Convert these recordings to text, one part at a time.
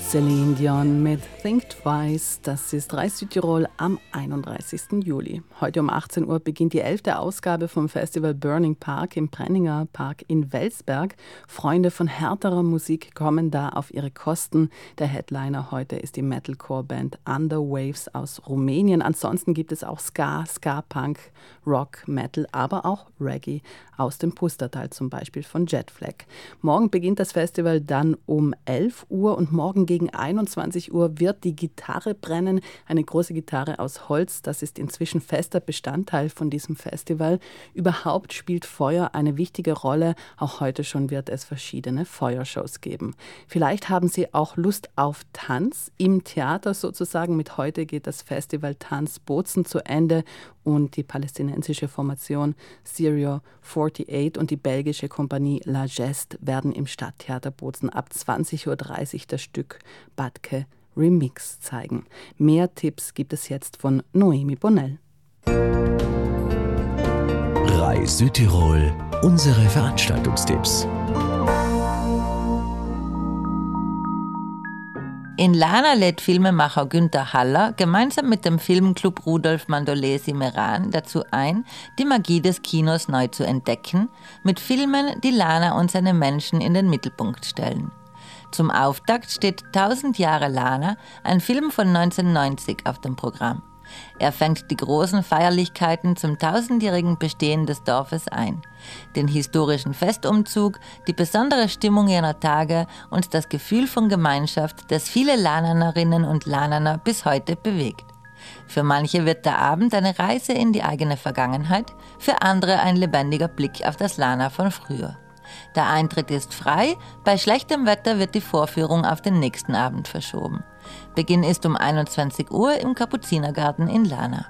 Celine Dion mit Think Twice. Das ist 3 Südtirol am 31. Juli. Heute um 18 Uhr beginnt die 11. Ausgabe vom Festival Burning Park im Brenninger Park in Welsberg. Freunde von härterer Musik kommen da auf ihre Kosten. Der Headliner heute ist die Metalcore-Band Under Waves aus Rumänien. Ansonsten gibt es auch Ska, Ska-Punk, Rock, Metal, aber auch Reggae aus dem Pustertal, zum Beispiel von Jetflag. Morgen beginnt das Festival dann um 11 Uhr und morgen gegen 21 Uhr wird die Gitarre brennen. Eine große Gitarre aus Holz, das ist inzwischen fester Bestandteil von diesem Festival. Überhaupt spielt Feuer eine wichtige Rolle. Auch heute schon wird es verschiedene Feuershows geben. Vielleicht haben Sie auch Lust auf Tanz im Theater sozusagen. Mit heute geht das Festival Tanz Bozen zu Ende und die palästinensische Formation Syrio 48 und die belgische Kompanie La Geste werden im Stadttheater Bozen ab 20:30 Uhr das Stück Batke Remix zeigen. Mehr Tipps gibt es jetzt von Noemi Bonnell. Reis Südtirol, unsere Veranstaltungstipps. In Lana lädt Filmemacher Günther Haller gemeinsam mit dem Filmclub Rudolf Mandolesi Meran dazu ein, die Magie des Kinos neu zu entdecken, mit Filmen, die Lana und seine Menschen in den Mittelpunkt stellen. Zum Auftakt steht 1000 Jahre Lana, ein Film von 1990 auf dem Programm. Er fängt die großen Feierlichkeiten zum 1000-jährigen Bestehen des Dorfes ein. Den historischen Festumzug, die besondere Stimmung jener Tage und das Gefühl von Gemeinschaft, das viele Lananerinnen und Lananer bis heute bewegt. Für manche wird der Abend eine Reise in die eigene Vergangenheit, für andere ein lebendiger Blick auf das Lana von früher. Der Eintritt ist frei, bei schlechtem Wetter wird die Vorführung auf den nächsten Abend verschoben. Beginn ist um 21 Uhr im Kapuzinergarten in Lana.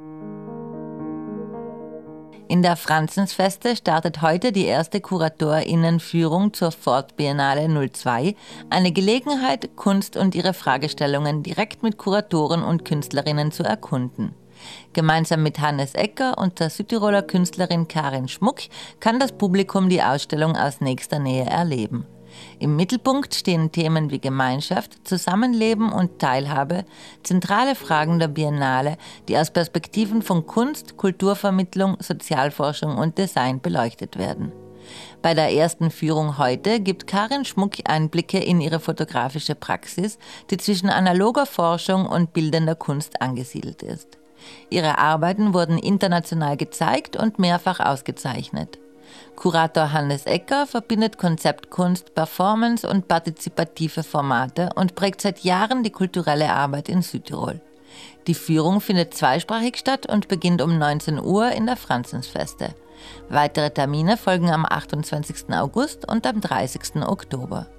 In der Franzensfeste startet heute die erste KuratorInnenführung zur Ford Biennale 02, eine Gelegenheit, Kunst und ihre Fragestellungen direkt mit Kuratoren und Künstlerinnen zu erkunden. Gemeinsam mit Hannes Ecker und der Südtiroler Künstlerin Karin Schmuck kann das Publikum die Ausstellung aus nächster Nähe erleben. Im Mittelpunkt stehen Themen wie Gemeinschaft, Zusammenleben und Teilhabe, zentrale Fragen der Biennale, die aus Perspektiven von Kunst, Kulturvermittlung, Sozialforschung und Design beleuchtet werden. Bei der ersten Führung heute gibt Karin Schmuck Einblicke in ihre fotografische Praxis, die zwischen analoger Forschung und bildender Kunst angesiedelt ist. Ihre Arbeiten wurden international gezeigt und mehrfach ausgezeichnet. Kurator Hannes Ecker verbindet Konzeptkunst, Performance und partizipative Formate und prägt seit Jahren die kulturelle Arbeit in Südtirol. Die Führung findet zweisprachig statt und beginnt um 19 Uhr in der Franzensfeste. Weitere Termine folgen am 28. August und am 30. Oktober.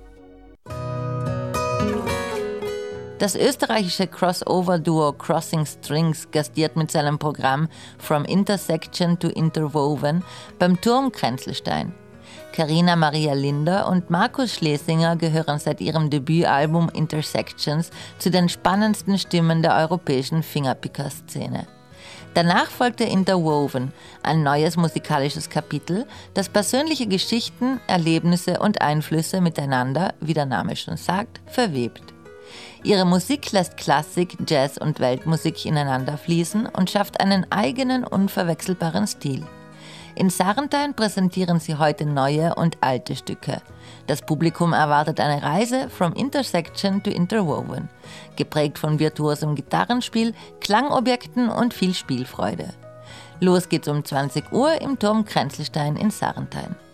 Das österreichische Crossover-Duo Crossing Strings gastiert mit seinem Programm From Intersection to Interwoven beim Turm Kränzelstein. Carina Maria Linder und Markus Schlesinger gehören seit ihrem Debütalbum Intersections zu den spannendsten Stimmen der europäischen Fingerpicker-Szene. Danach folgte Interwoven, ein neues musikalisches Kapitel, das persönliche Geschichten, Erlebnisse und Einflüsse miteinander, wie der Name schon sagt, verwebt. Ihre Musik lässt Klassik, Jazz und Weltmusik ineinander fließen und schafft einen eigenen, unverwechselbaren Stil. In Sarntein präsentieren sie heute neue und alte Stücke. Das Publikum erwartet eine Reise from Intersection to Interwoven, geprägt von virtuosem Gitarrenspiel, Klangobjekten und viel Spielfreude. Los geht's um 20 Uhr im Turm Kränzelstein in Sarntein.